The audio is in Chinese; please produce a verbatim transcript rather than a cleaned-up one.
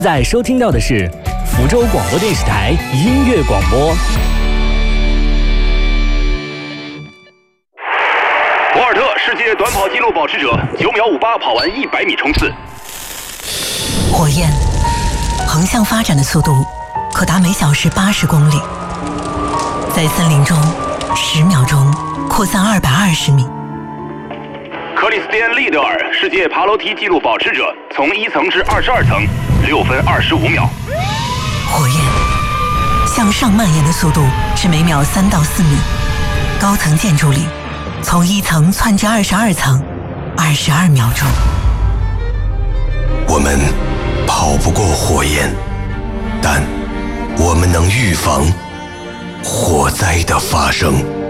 在收听到的是福州广播电视台音乐广播。 博尔特世界短跑纪录保持者，九秒五八跑完一百米冲刺。 火焰横向发展的速度可达每小时八十公里，在森林中十秒钟扩散二百二十米。 克里斯蒂安·利德尔世界爬楼梯纪录保持者，从一层至二十二层，六分二十五秒。 火焰向上蔓延的速度是每秒三到四米，高层建筑里从一层窜至二十二层，二十二秒钟。 我们跑不过火焰，但我们能预防火灾的发生。